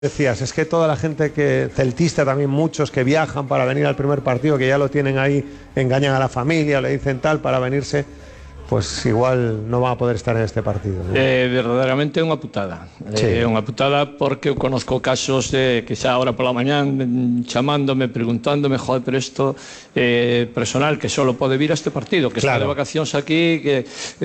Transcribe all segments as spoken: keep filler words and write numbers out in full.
Decías, es que toda la gente que celtista, también muchos que viajan para venir al primer partido, que ya lo tienen ahí, engañan a la familia, le dicen tal para venirse, pues igual no van a poder estar en este partido, ¿no? Eh, verdadeiramente é unha putada. Sí. É eh, unha putada porque eu conozco casos de que xa ahora pola mañán chamándome, preguntándome, joder, pero isto eh, personal que solo pode vir a este partido, que claro. está de vacacións aquí, que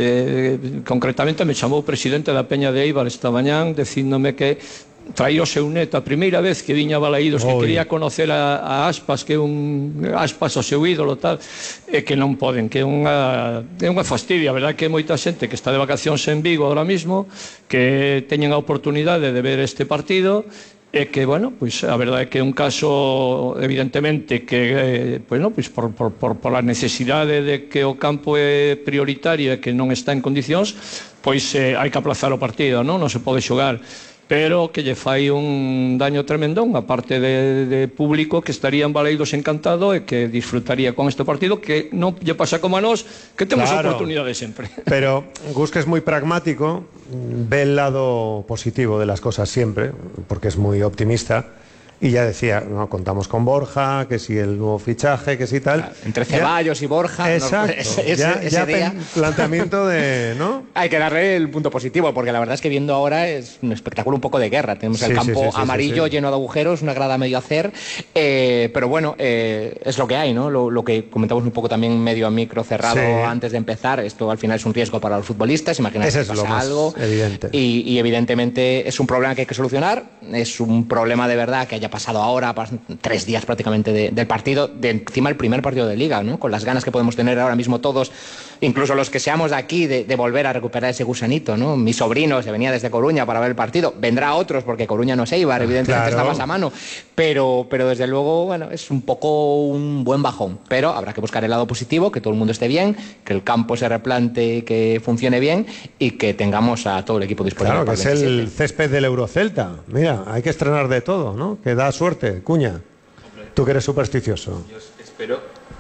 eh, concretamente me chamou o presidente da Peña de Eibar esta mañán dicíndome que traía o seu neto a primeira vez que viña a Balaídos, que Oi. quería conocer a, a Aspas, que é un Aspas o seu ídolo tal, e que non poden, que é unha é unha fastidia, a verdade que moita xente que está de vacacións en Vigo ahora mismo, que teñen a oportunidade de ver este partido, e que, bueno, pois a verdade é que é un caso evidentemente que, eh, pois, no, pois por, por, por, por a necesidade de que o campo é prioritario e que non está en condicións, pois eh, hai que aplazar o partido, non, non se pode xogar, pero que lle fai un daño tremendón a parte de, de público que estaría en Balaídos encantado e que disfrutaría con este partido, que non lle pasa como a nós, que temos claro. oportunidade sempre. Pero Gus, que es muy pragmático, ve el lado positivo de las cosas siempre, porque es muy optimista. Y ya decía, no, contamos con Borja, que si el nuevo fichaje, que si tal. Entre Ceballos ya, y Borja. Exacto. No, ese, ese, ya, ese ya día... planteamiento de, ¿no? Hay que darle el punto positivo, porque la verdad es que viendo ahora es un espectáculo un poco de guerra. Tenemos sí, el campo sí, sí, amarillo sí, sí. lleno de agujeros, una grada medio hacer, eh, pero bueno, eh, es lo que hay, ¿no? Lo, lo que comentamos un poco también medio a micro cerrado sí. antes de empezar. Esto al final es un riesgo para los futbolistas. Imagínate Ese que es pasa lo más algo. Evidente. Y, y evidentemente es un problema que hay que solucionar. Es un problema de verdad que haya pasado ahora, tres días prácticamente de, del partido, de encima el primer partido de Liga, ¿no? Con las ganas que podemos tener ahora mismo todos, incluso los que seamos de aquí, de, de volver a recuperar ese gusanito, ¿no? Mi sobrino se venía desde Coruña para ver el partido, vendrá otros porque Coruña no es Eibar, evidentemente claro. está más a mano, pero, pero desde luego, bueno, es un poco un buen bajón, pero habrá que buscar el lado positivo, que todo el mundo esté bien, que el campo se replante, que funcione bien y que tengamos a todo el equipo disponible. Claro, que es el césped del Eurocelta, mira, hay que estrenar de todo, ¿no? Que da suerte, Cuña. Tú que eres supersticioso. Yo espero,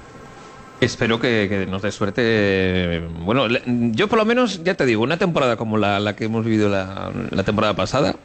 espero que, que nos dé suerte. Bueno, yo por lo menos, ya te digo, una temporada como la, la que hemos vivido la, la temporada pasada,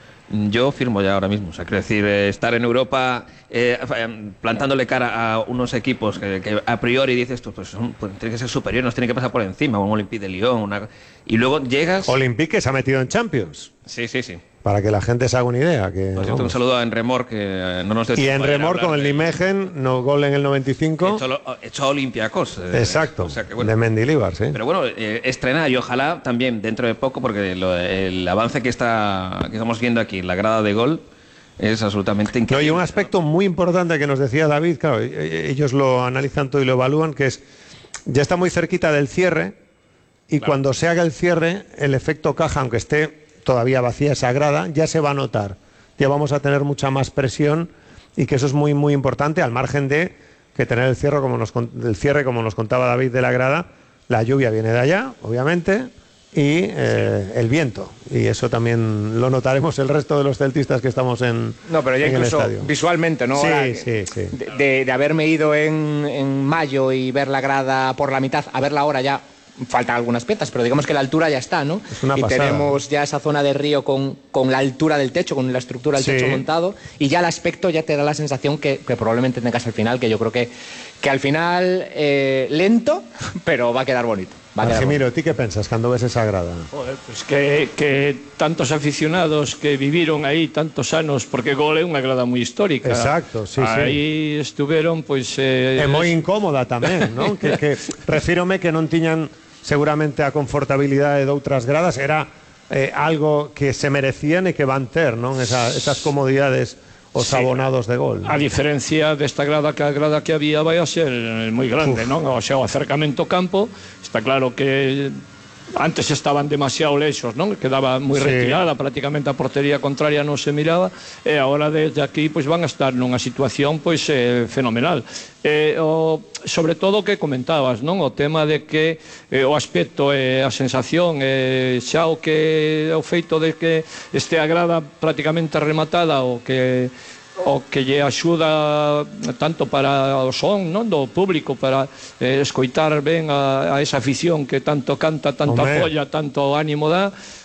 yo firmo ya ahora mismo. O sea, quiero decir, estar en Europa eh, plantándole cara a unos equipos que, que a priori dices, pues, son, pues tienen que ser superiores, nos tienen que pasar por encima, un Olympique de Lyon, una... y luego llegas... Olympique que se ha metido en Champions. Sí, sí, sí. Para que la gente se haga una idea. Que, pues yo un saludo a Enremor, que eh, no nos dio Y Enremor con el de... Nimegen, no, gol en el noventa y cinco. Hecho, hecho a Olympiacos. Eh, Exacto, o sea que, bueno, de Mendilibar, sí. Pero bueno, eh, estrenar y ojalá también dentro de poco, porque lo, el avance que, está, que estamos viendo aquí en la grada de gol es absolutamente increíble. No, y un aspecto ¿no? muy importante que nos decía David, claro, ellos lo analizan todo y lo evalúan, que es, ya está muy cerquita del cierre, y claro. cuando se haga el cierre, el efecto caja, aunque esté todavía vacía esa grada, ya se va a notar. Ya vamos a tener mucha más presión y que eso es muy muy importante, al margen de que tener el cierre, como nos, el cierre, como nos contaba David de la grada, la lluvia viene de allá, obviamente, y eh, sí. el viento. Y eso también lo notaremos el resto de los celtistas que estamos en, no, pero ya en incluso el estadio. Visualmente, ¿no? Sí, Ahora, sí, sí. De, de, de haberme ido en, en mayo y ver la grada por la mitad, a verla ahora ya faltan algunas piezas, pero digamos que la altura ya está, ¿no? Es una y pasada. Tenemos ya esa zona de río con, con la altura del techo, con la estructura del sí. techo montado, y ya el aspecto ya te da la sensación que, que probablemente tengas al final, que yo creo que, que al final eh, lento, pero va a quedar bonito. Argemiro, ¿ti qué pensas cuando ves esa grada? Joder, pues que, que tantos aficionados que vivieron aí tantos anos, porque Gol é unha grada moi histórica. Exacto, sí, aí sí. Estuvieron, pois... Eh, é moi incómoda tamén, non? que, que refírome que non tiñan seguramente a confortabilidade de outras gradas, era eh, algo que se merecían e que van ter, non? Esa, esas comodidades os sí. abonados de Gol. A diferencia desta grada, que a grada que había vai a ser moi grande, Uf. non? O sea, o acercamento ao campo, está claro que antes estaban demasiado lexos, non? Quedaba moi sí. retirada, prácticamente a portería contraria non se miraba, e agora desde aquí pois van a estar nunha situación pois eh, fenomenal. Eh, o, sobre todo o que comentabas, non? O tema de que eh, o aspecto e eh, a sensación eh, xa o que o feito de que este a grada prácticamente rematada, o que o que lle axuda tanto para o son, non, do público, para eh, escoitar ben a, a esa afición que tanto canta, tanto Hombre. apoia, tanto ánimo dá,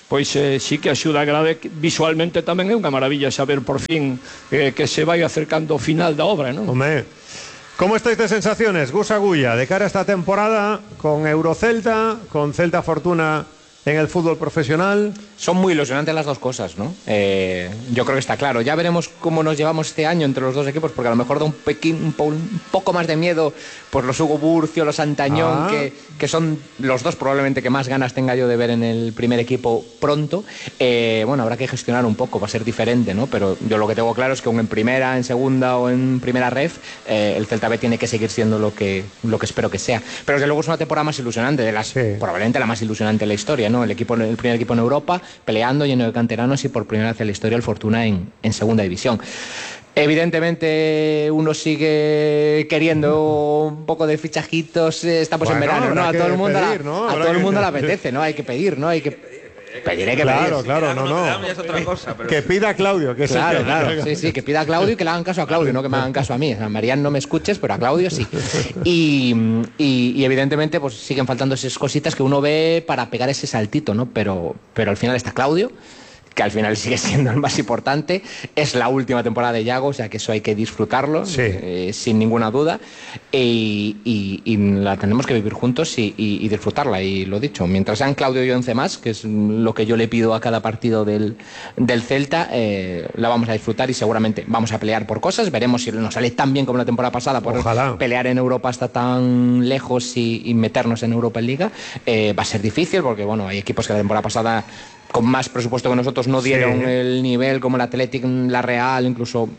pois eh, sí que axuda grave. Visualmente tamén é unha maravilla saber por fin eh, que se vai acercando o final da obra, non? Hombre, ¿cómo estáis de sensaciones, Gus Agulla, de cara a esta temporada con Eurocelta, con Celta Fortuna en el fútbol profesional? Son muy ilusionantes las dos cosas, ¿no? Eh, yo creo que está claro. Ya veremos cómo nos llevamos este año entre los dos equipos, porque a lo mejor da un, pequín, un, po, un poco más de miedo pues los Hugo Burcio, los Santañón, ah. que, que son los dos probablemente que más ganas tenga yo de ver en el primer equipo pronto. Eh, bueno, habrá que gestionar un poco, va a ser diferente, ¿no? Pero yo lo que tengo claro es que aún en primera, en segunda o en primera ref, eh, el Celta B tiene que seguir siendo lo que, lo que espero que sea. Pero desde luego es una temporada más ilusionante, de las, sí. probablemente la más ilusionante de la historia, ¿no? El, equipo, el primer equipo en Europa, peleando, lleno de canteranos y por primera vez en la historia el Fortuna en, en segunda división. Evidentemente uno sigue queriendo un poco de fichajitos, estamos bueno, en verano, ¿no? A todo el mundo, pedir, la, ¿no? a todo el mundo le apetece, ¿no? Hay que pedir, ¿no? Hay que pedir, hay que claro, pedir. Claro, no, no. Ya es otra cosa, pero... Que pida a Claudio, que claro, que... claro, sí, sí, que pida a Claudio y que le hagan caso a Claudio, no que me hagan caso a mí. O sea, Marian, no me escuches, pero a Claudio sí. Y, y, y evidentemente pues siguen faltando esas cositas que uno ve para pegar ese saltito, ¿no? Pero, pero al final está Claudio, que al final sigue siendo el más importante. Es la última temporada de Yago, o sea que eso hay que disfrutarlo, sí. eh, sin ninguna duda, y, y, y la tenemos que vivir juntos y, y, y disfrutarla. Y lo dicho, mientras sean Claudio y once más, que es lo que yo le pido a cada partido del, del Celta, eh, la vamos a disfrutar y seguramente vamos a pelear por cosas. Veremos si nos sale tan bien como la temporada pasada por Ojalá. Pelear en Europa hasta tan lejos y, y meternos en Europa en Liga. Eh, va a ser difícil porque bueno, hay equipos que la temporada pasada con más presupuesto que nosotros no dieron sí. el nivel, como el Athletic, la Real, incluso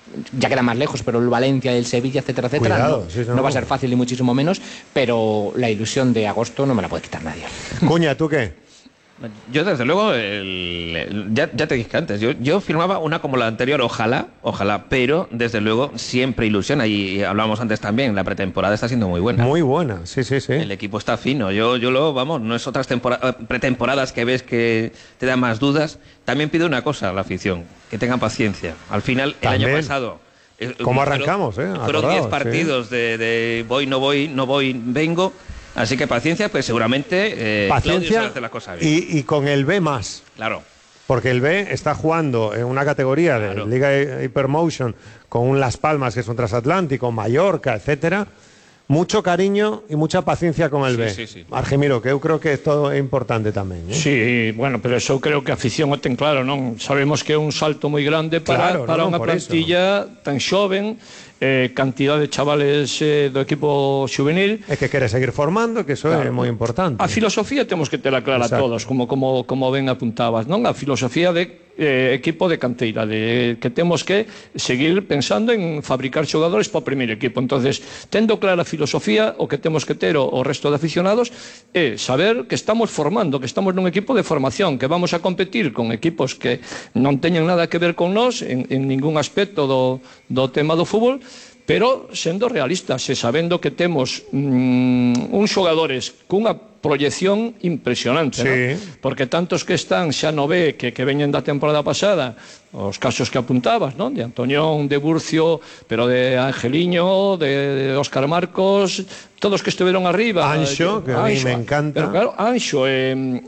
ya queda más lejos, pero el Valencia, el Sevilla, etcétera, etcétera. Cuidado, no, sí, no. no va a ser fácil ni muchísimo menos, pero la ilusión de agosto no me la puede quitar nadie. Cuña, ¿tú qué? Yo, desde luego, el, el, ya, ya te dije antes, yo, yo firmaba una como la anterior, ojalá, ojalá, pero desde luego siempre ilusiona, y, y hablábamos antes también, la pretemporada está siendo muy buena. Muy buena, sí, sí, sí. El equipo está fino, yo, yo lo, vamos, no es otras pretemporadas que ves que te dan más dudas. También pido una cosa a la afición, que tengan paciencia. Al final, el también. año pasado... ¿Cómo arrancamos, eh? Fueron diez partidos sí. de, de voy, no voy, no voy, vengo... Así que paciencia, pues seguramente eh, paciencia hace la cosa bien. Y, y con el B más. Claro. Porque el B está jugando en una categoría de claro. Liga Hypermotion con un Las Palmas, que es un transatlántico, Mallorca, etcétera. Mucho cariño y mucha paciencia con el sí, B. Sí, sí. Argemiro, que eu creo que esto é importante tamén. ¿eh? Sí, bueno, pero eso creo que a afición o ten claro, non? Sabemos que é un salto moi grande para, claro, para no, unha plantilla eso. Tan xoven, eh, cantidad de chavales eh, do equipo juvenil. É que quere seguir formando, que eso claro. é moi importante. A filosofía temos que tela clara a todos, como, como, como ben apuntabas, non? A filosofía de eh, equipo de canteira, de que temos que seguir pensando en fabricar xogadores para o primeiro equipo. Entonces, tendo clara a filosofía, o que temos que ter o, o resto de aficionados é saber que estamos formando, que estamos nun equipo de formación, que vamos a competir con equipos que non teñen nada que ver con nós en, en ningún aspecto do, do tema do fútbol, pero sendo realistas e sabendo que temos mmm, uns xogadores cunha proyección impresionante, sí. ¿no? Porque tantos que están xa no ve que, que veñen da temporada pasada, os casos que apuntabas, ¿no? De Antoñón, de Burcio, pero de Angeliño, de, de Óscar Marcos, todos que estuvieron arriba. Anxo, que a mí me encanta. Pero claro, Anxo, eh,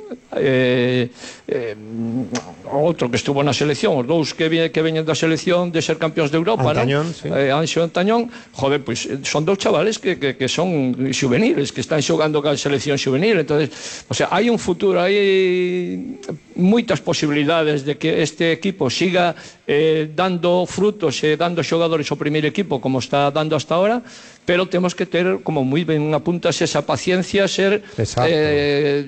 eh, eh, outro que estuvo na selección, os dous que, que veñen da selección de ser campeóns de Europa, Antañón, ¿no? Sí. Eh, Anxo e Antañón, joder, pues son dous chavales que, que, que son juveniles, que están xogando ca selección juvenil. Entonces, o sea, hai un futuro, hai moitas posibilidades de que este equipo siga eh, dando frutos e eh, dando xogadores ao primeiro equipo como está dando hasta ahora, pero temos que ter, como moi ben apuntas, esa paciencia, ser eh,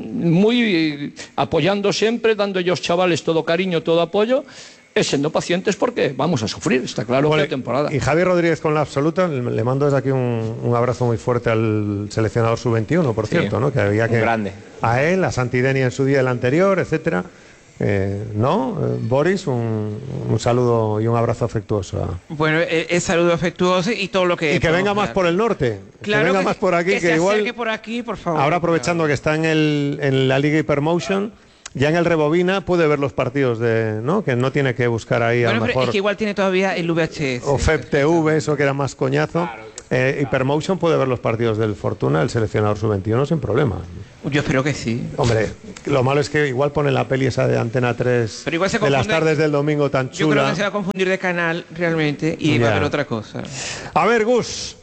moi apoyando sempre, dándolle aos chavales todo cariño, todo apoyo, e sendo pacientes porque vamos a sufrir, está claro, bueno, que a temporada. Y Javier Rodríguez con la absoluta, le mando desde aquí un, un abrazo muy fuerte al seleccionador sub veintiuno, por sí, cierto, ¿no? Que había que grande. A él, a Santideni en su día, el anterior, etcétera. Eh, ¿No? Eh, Boris, un, un saludo y un abrazo afectuoso. A... Bueno, es eh, saludo afectuoso y todo lo que... Y que venga más por el norte. Claro, que venga que, más por aquí. Que, que se igual, acerque por aquí, por favor. Ahora aprovechando que está en, el, en la Liga Hypermotion, ya en el Rebobina puede ver los partidos de, ¿no? Que no tiene que buscar ahí bueno, a lo mejor. Es que igual tiene todavía el V H S. O F E P T V, eso que era más coñazo. Claro. Eh, Hypermotion puede ver los partidos del Fortuna, el seleccionador sub veintiuno, sin problema. Yo espero que sí. Hombre, Lo malo es que igual ponen la peli esa de Antena tres Pero igual se de las confunde. tardes del domingo tan Yo creo chula. que se va a confundir de canal realmente y Ya. va a haber otra cosa. A ver, Gus,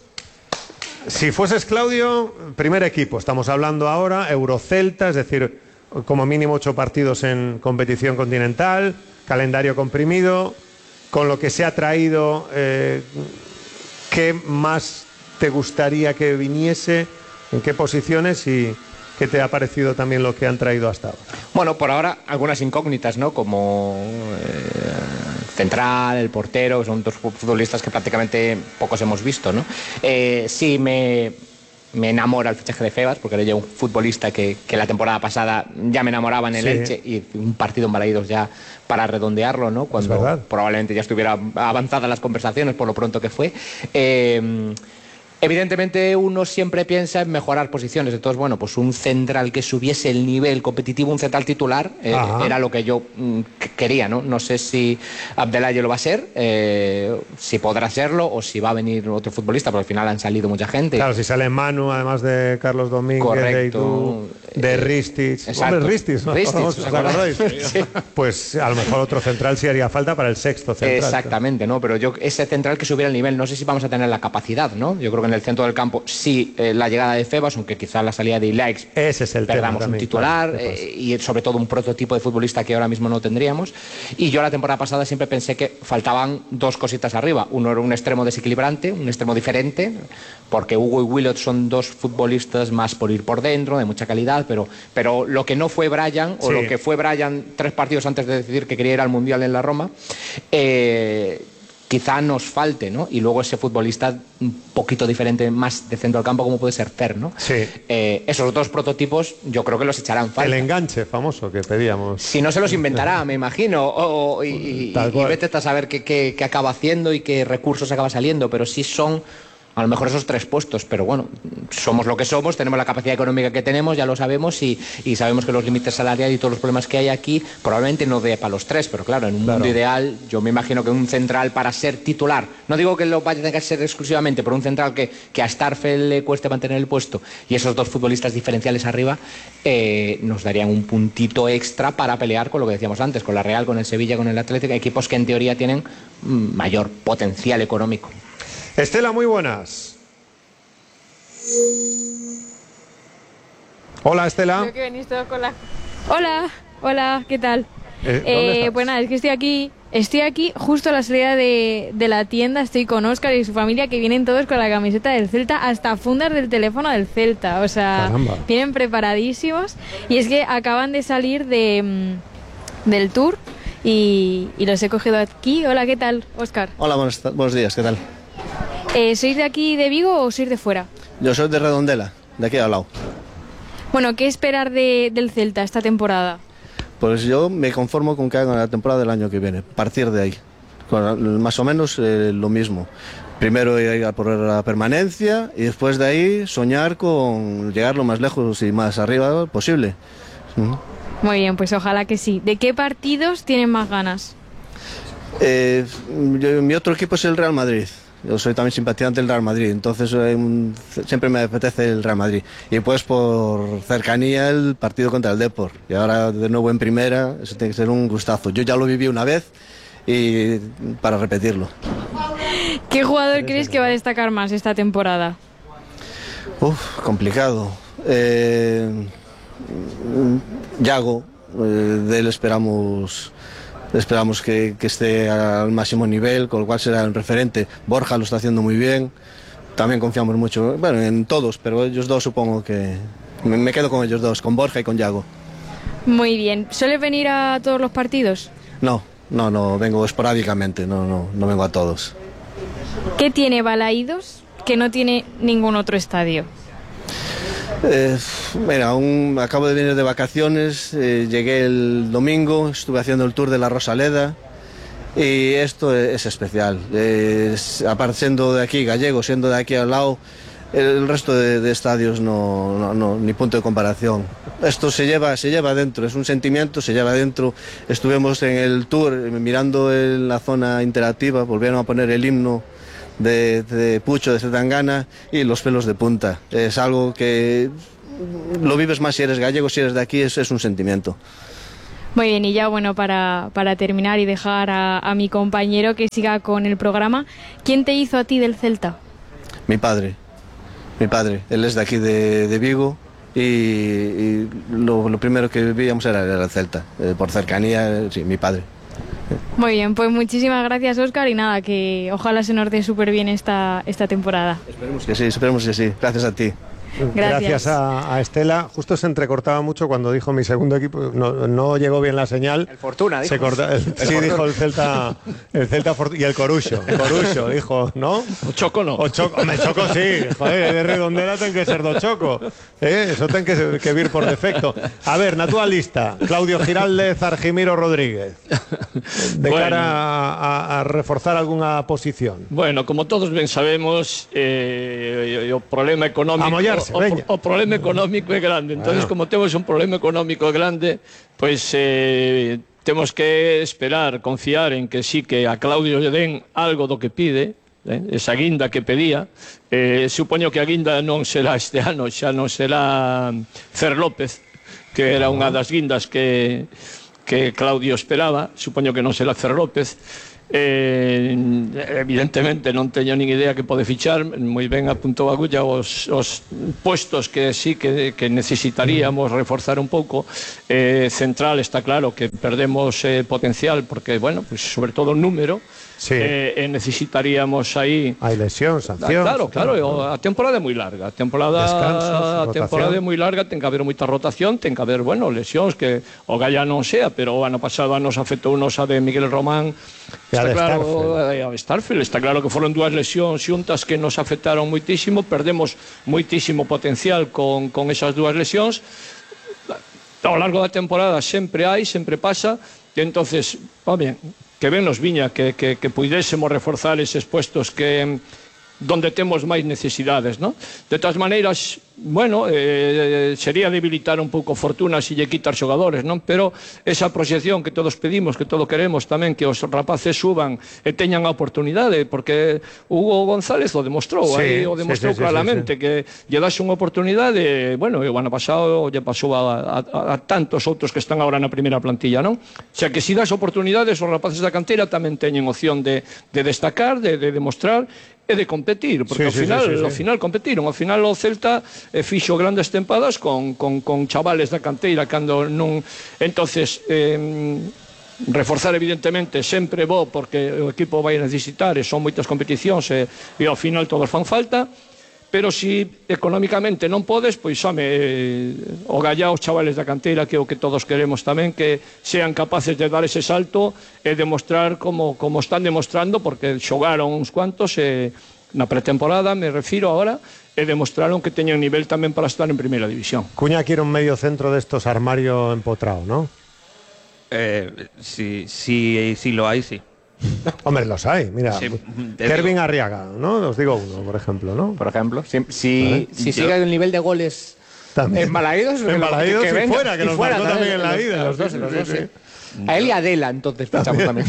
si fueses Claudio, primer equipo, estamos hablando ahora, Eurocelta, es decir, como mínimo ocho partidos en competición continental, calendario comprimido, con lo que se ha traído, eh, ¿qué más te gustaría que viniese? ¿En qué posiciones? Y ¿qué te ha parecido también lo que han traído hasta ahora? Bueno, por ahora algunas incógnitas, ¿no? Como eh, central, el portero, son dos futbolistas que prácticamente pocos hemos visto, ¿no? Eh, sí, me, me enamora el fichaje de Febas, porque era ya un futbolista que, que la temporada pasada ya me enamoraba en el Sí. Elche, y un partido en Balaídos ya para redondearlo, ¿no? Cuando verdad. probablemente ya estuviera avanzadas las conversaciones por lo pronto que fue. Eh, Evidentemente uno siempre piensa en mejorar posiciones, entonces bueno, pues un central que subiese el nivel competitivo, un central titular, eh, Ajá. era lo que yo mm, que- quería, ¿no? No sé si Abdelaye lo va a ser, eh, si podrá serlo o si va a venir otro futbolista, porque al final han salido mucha gente. Claro, si sale Manu, además de Carlos Domínguez, Correcto. de Itu, de Eh, Ristich. exacto. Hombre, Ristich, ¿no? Ristich, Vamos, ¿os acordáis? Sí. Pues a lo mejor otro central sí haría falta para el sexto central. Exactamente, ¿no? Pero yo ese central que subiera el nivel, no sé si vamos a tener la capacidad, ¿no? Yo creo que en el centro del campo sí, eh, la llegada de Febas, aunque quizá la salida de Ilaix Ese es el tema perdamos un también, titular, claro, eh, y sobre todo un prototipo de futbolista que ahora mismo no tendríamos. Y yo la temporada pasada siempre pensé que faltaban dos cositas arriba. Uno era un extremo desequilibrante, un extremo diferente, porque Hugo y Willot son dos futbolistas más por ir por dentro, de mucha calidad, pero, pero lo que no fue Brian, o Sí. lo que fue Brian tres partidos antes de decidir que quería ir al Mundial en la Roma, eh, quizá nos falte, ¿no? Y luego ese futbolista un poquito diferente, más de centro del campo, como puede ser Fer, ¿no? Sí. Eh, esos dos prototipos yo creo que los echarán falta. El enganche famoso que pedíamos. Si no se los inventará, me imagino, o, o- y, y- Tal y cual. vete a saber qué, qué- qué acaba haciendo y qué recursos acaba saliendo, pero sí son a lo mejor esos tres puestos, pero bueno, somos lo que somos, tenemos la capacidad económica que tenemos, ya lo sabemos, y, y sabemos que los límites salariales y todos los problemas que hay aquí probablemente no dé para los tres, pero claro, en un Claro. mundo ideal yo me imagino que un central para ser titular, no digo que lo vaya a tener que ser exclusivamente, pero un central que, que a Starfel le cueste mantener el puesto y esos dos futbolistas diferenciales arriba, eh, nos darían un puntito extra para pelear con lo que decíamos antes, con la Real, con el Sevilla, con el Atlético, equipos que en teoría tienen mm, mayor potencial económico. Estela, muy buenas. Hola, Estela. Creo que venís todos con la... Hola, hola, ¿qué tal? Eh, ¿dónde Eh, estás? pues nada, es que estoy aquí, estoy aquí justo a la salida de, de la tienda, estoy con Óscar y su familia, que vienen todos con la camiseta del Celta, hasta fundas del teléfono del Celta, o sea, Caramba. vienen preparadísimos, y es que acaban de salir de, mm, del tour y, y los he cogido aquí. Hola, ¿qué tal, Óscar? Hola, buenos, buenos días, ¿qué tal? Eh, ¿Sois de aquí de Vigo o sois de fuera? Yo soy de Redondela, de aquí al lado. Bueno, ¿qué esperar de, del Celta esta temporada? Pues yo me conformo con que hagan la temporada del año que viene, partir de ahí. Con, más o menos eh, lo mismo. Primero ir a por la permanencia y después de ahí soñar con llegar lo más lejos y más arriba posible. Mm. Muy bien, pues ojalá que sí. ¿De qué partidos tienen más ganas? Eh, yo- mi otro equipo es el Real Madrid. Yo soy también simpatizante del Real Madrid, entonces eh, un- siempre me apetece el Real Madrid. Y pues por cercanía el partido contra el Depor. Y ahora de nuevo en primera, eso tiene que ser un gustazo. Yo ya lo viví una vez y para repetirlo. ¿Qué jugador crees que va a destacar más esta temporada? Uf, complicado. Eh, Yago, eh, de él esperamos... Esperamos que, que esté al máximo nivel, con lo cual será un referente. Borja lo está haciendo muy bien. También confiamos mucho, bueno, en todos, pero ellos dos supongo que... Me, me quedo con ellos dos, con Borja y con Yago. Muy bien. ¿Sueles venir a todos los partidos? No, no, no, vengo esporádicamente, no, no, no vengo a todos. ¿Qué tiene Balaídos que no tiene ningún otro estadio? Eh, mira, aún acabo de venir de vacaciones, eh, llegué el domingo, estuve haciendo el tour de la Rosaleda y esto es especial. Es, aparte siendo de aquí, gallego, siendo de aquí al lado, el resto de, de estadios no, no, no, ni punto de comparación. Esto se lleva, se lleva dentro, es un sentimiento, se lleva dentro. Estuvimos en el tour mirando en la zona interactiva, volvieron a poner el himno de, de Pucho de Zetangana y los pelos de punta. Es algo que lo vives más si eres gallego, si eres de aquí, es, es un sentimiento. Muy bien, y ya bueno, para, para terminar y dejar a, a mi compañero que siga con el programa, ¿quién te hizo a ti del Celta? Mi padre, mi padre, él es de aquí de, de Vigo y, y lo, lo primero que vivíamos era, era el Celta, eh, por cercanía, sí, mi padre. Muy bien, pues muchísimas gracias, Óscar, y nada, que ojalá se nos dé súper bien esta, esta temporada. Esperemos que sí, esperemos que sí, gracias a ti. Gracias, Gracias a, a Estela. Justo se entrecortaba mucho cuando dijo mi segundo equipo. No, no llegó bien la señal. El Fortuna, dijo. Se corta, el, sí, dijo el Celta, el Celta y el Corucho. Corucho, dijo, ¿no? O Choco no. O Choco, me Choco sí. Joder, de Redondela ten que ser do Choco. ¿Eh? Eso ten que, que vir por defecto. A ver, naturalista. Claudio Giraldez, Argimiro Rodríguez. De Bueno. cara a, a, a reforzar alguna posición. Bueno, como todos ben sabemos, eh, o problema económico A mollarse, o, veña. o, o problema económico é grande. Entonces, Bueno. como temos un problema económico grande, pois eh, temos que esperar, confiar en que sí que a Claudio lle den algo do que pide, eh, esa guinda que pedía. Eh, supoño que a guinda non será este ano, xa non será Fer López, que era unha das guindas que que Claudio esperaba. Supoño que non será Fer López. Eh, evidentemente non teño nin idea que pode fichar. Moi ben apuntou Agulla os, os puestos que sí que, que necesitaríamos reforzar un pouco. Eh, central está claro que perdemos eh, potencial porque, bueno, pues sobre todo número. Sí. Eh, eh, necesitaríamos aí. Hay lesión, sanción. Ah, claro, claro, o- a temporada é moi larga. A temporada, Descansos, a rotación. temporada é moi larga, ten que haber moita rotación, ten que haber, bueno, lesións que o Galla non sea, pero o ano pasado a nos afectou nos a de Miguel Román. E a Está de claro, Starfield. e a de Starfield, está claro que foron dúas lesións xuntas que nos afectaron moitísimo, perdemos moitísimo potencial con, con esas dúas lesións. Ao largo da temporada sempre hai, sempre pasa, e entonces, home, que ben nos viña que, que, que puidésemos reforzar eses puestos que donde temos máis necesidades, ¿no? De todas maneiras, bueno, eh, sería debilitar un pouco Fortuna se lle quitar xogadores, non? Pero esa proxección que todos pedimos, que todos queremos tamén que os rapaces suban e teñan a oportunidade, porque Hugo González o demostrou, Sí, aí o sí, demostrou sí, sí, claramente, sí, que lle dase unha oportunidade, bueno, e o ano pasado lle pasou a, a, a tantos outros que están agora na primeira plantilla, non? Xa que se das oportunidades, os rapaces da cantera tamén teñen opción de, de destacar, de, de demostrar e de competir, porque Sí, ao sí, final, sí, sí, sí. ao final competiron, ao final o Celta eh, fixo grandes tempadas con, con, con chavales da canteira cando non, entonces eh, reforzar evidentemente sempre bo porque o equipo vai necesitar e son moitas competicións e, e ao final todos fan falta, pero si económicamente non podes, pois home, eh, o Gallá os chavales da canteira, que é o que todos queremos tamén, que sean capaces de dar ese salto e demostrar como, como están demostrando, porque xogaron uns cuantos e na pretemporada, me refiro ahora, e demostraron que teñen nivel tamén para estar en primeira división. Cuña quiere un medio centro de estos armario empotrado, ¿no? Eh, si, si, si lo hay, sí. Hombre, los hay, mira. Sí, te Kervin digo. Arriaga, ¿no? Os digo uno, por ejemplo, ¿no? Por ejemplo, si, si, si Yo- sigue el nivel de goles También. en Balaídos, En Balaídos y venga, fuera, que nos marcó también en la los- ida, los sí, dos, sí, los sí, dos, sí. sí. A él y a Adela, entonces, pensamos también.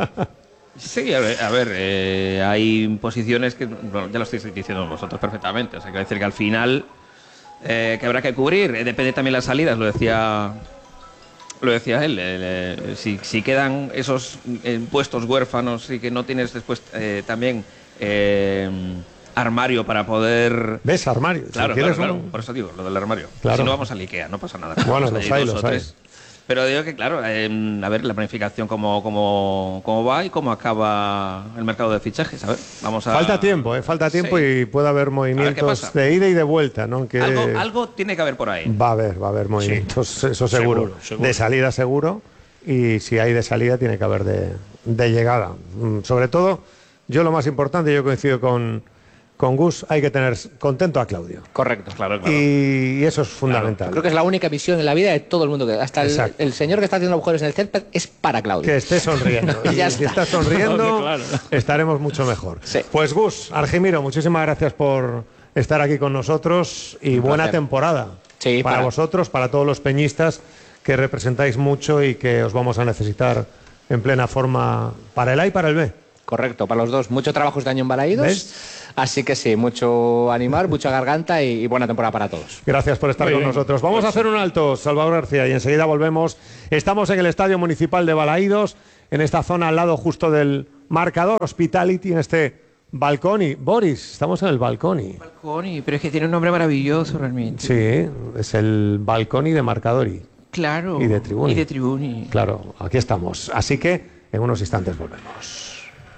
Sí, a ver, a ver, eh, hay posiciones que, bueno, ya lo estáis diciendo vosotros perfectamente, o sea, quiero decir que al final eh, que habrá que cubrir, eh, depende también las salidas, lo decía lo decía él, eh, eh, si, si quedan esos eh, puestos huérfanos y que no tienes después eh, también eh, armario para poder... ¿Ves, armario? Si Claro, quieres claro, uno- claro, por eso digo, lo del armario. Claro. Si no vamos al Ikea, no pasa nada. Bueno, Vamos los ahí hay, dos los o hay. tres. Pero digo que, claro, eh, a ver la planificación cómo, cómo, cómo va y cómo acaba el mercado de fichajes. A ver, vamos a... Falta tiempo, ¿eh? Falta tiempo Sí. y puede haber movimientos pasa. de ida y de vuelta, ¿no? Que Algo, algo tiene que haber por ahí. va a haber, va a haber movimientos, eso seguro. Seguro, seguro. De salida seguro, y si hay de salida tiene que haber de, de llegada. Mm, Sobre todo, yo lo más importante, yo coincido con, con Gus, hay que tener contento a Claudio. Correcto. Claro, claro. Y, y eso es fundamental. Creo que es la única visión en la vida de todo el mundo. que Hasta el, Exacto. el señor que está haciendo agujeros en el césped es para Claudio. Que esté sonriendo. Y ya Y si está. está sonriendo, Hombre, claro. estaremos mucho mejor. Sí. Pues Gus, Argimiro, muchísimas gracias por estar aquí con nosotros y Un buena placer. temporada. Sí, para, para- vosotros, para todos los peñistas que representáis mucho y que os vamos a necesitar en plena forma para el A y para el B. Correcto, para los dos. Mucho trabajo este año en Balaídos. ¿Ves? Así que sí, mucho animar, mucha garganta y, y buena temporada para todos. Gracias por estar Muy con bien. nosotros. Vamos a hacer un alto, Salvador García, y enseguida volvemos. Estamos en el Estadio Municipal de Balaídos, en esta zona al lado justo del marcador Hospitality, en este balcón. Boris, estamos en el balcón. Balconi, pero es que tiene un nombre maravilloso realmente. Sí, es el balcón de Marcadori. Claro. Y de Tribuni. Y de Tribuni. Claro, aquí estamos. Así que en unos instantes volvemos.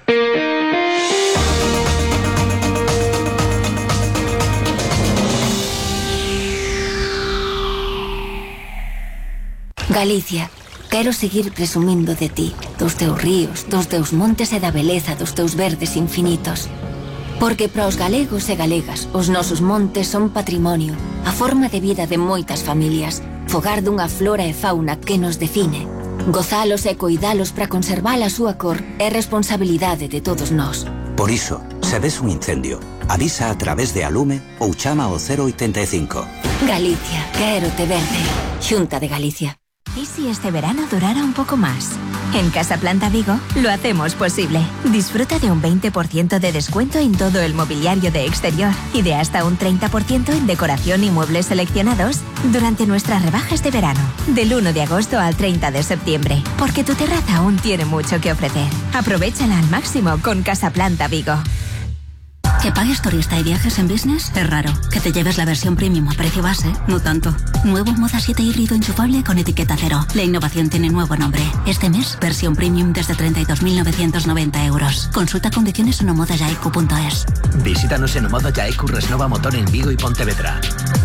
Galicia, quero seguir presumindo de ti, dos teus ríos, dos teus montes e da beleza dos teus verdes infinitos. Porque para os galegos e galegas, os nosos montes son patrimonio, a forma de vida de moitas familias, fogar dunha flora e fauna que nos define. Gozalos e coidalos para conservar a súa cor é responsabilidade de todos nós. Por iso, se ves un incendio, avisa a través de Alume ou chama ao cero oitenta e cinco. Galicia, quero te verde. Xunta de Galicia. ¿Y si este verano durara un poco más? En Casa Planta Vigo lo hacemos posible. Disfruta de un veinte por ciento de descuento en todo el mobiliario de exterior y de hasta un treinta por ciento en decoración y muebles seleccionados durante nuestras rebajas de verano, del uno de agosto al treinta de septiembre, porque tu terraza aún tiene mucho que ofrecer. Aprovéchala al máximo con Casa Planta Vigo. Que pagues turista y viajes en business es raro. Que te lleves la versión premium a precio base, no tanto. Nuevo Moda siete híbrido enchufable con etiqueta cero. La innovación tiene nuevo nombre. Este mes, versión premium desde treinta y dos mil novecientos noventa euros. Consulta condiciones en omodayaiku punto es. Visítanos en Omodayaiku Resnova Motor en Vigo y Pontevedra.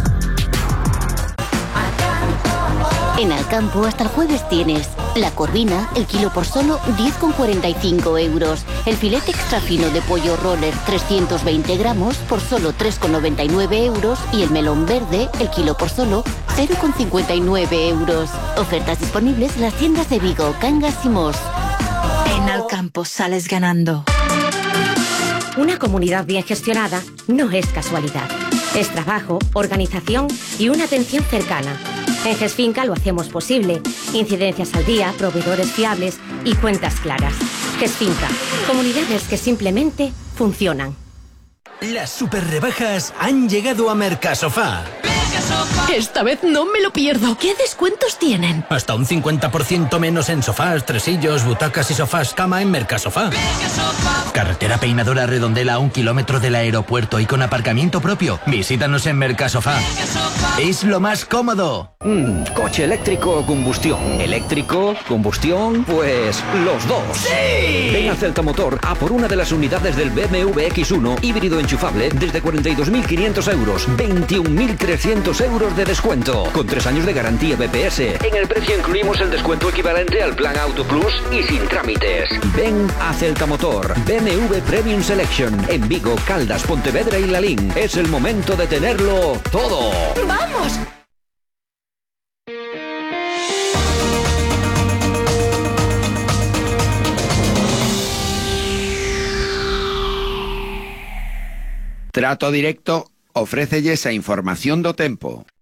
En Alcampo hasta el jueves tienes la corvina, el kilo por solo diez con cuarenta y cinco euros. El filete extra fino de pollo roller trescientos veinte gramos por solo tres con noventa y nueve euros. Y el melón verde, el kilo por solo cero con cincuenta y nueve euros. Ofertas disponibles en las tiendas de Vigo, Cangas y Mos. En Alcampo sales ganando. Una comunidad bien gestionada no es casualidad. Es trabajo, organización y una atención cercana. En GESFinca lo hacemos posible. Incidencias al día, proveedores fiables y cuentas claras. GESFinca, comunidades que simplemente funcionan. Las super rebajas han llegado a Mercasofá. Esta vez no me lo pierdo. ¿Qué descuentos tienen? Hasta un cincuenta por ciento menos en sofás, tresillos, butacas y sofás cama en Mercasofá. Carretera Peinadora Redondela a un kilómetro del aeropuerto y con aparcamiento propio. Visítanos en Mercasofá. Es lo más cómodo. Mm, coche eléctrico o combustión. Eléctrico, combustión, pues los dos. ¡Sí! Ven a Celta Motor a por una de las unidades del B M W X uno híbrido enchufable desde cuarenta y dos mil quinientos euros, veintiún mil trescientos euros de descuento, con tres años de garantía B P S. En el precio incluimos el descuento equivalente al plan Auto Plus y sin trámites. Ven a Celta Motor, B M W Premium Selection, en Vigo, Caldas, Pontevedra y Lalín. Es el momento de tenerlo todo. ¡Vamos! Trato Directo ofrécelles a información do tempo.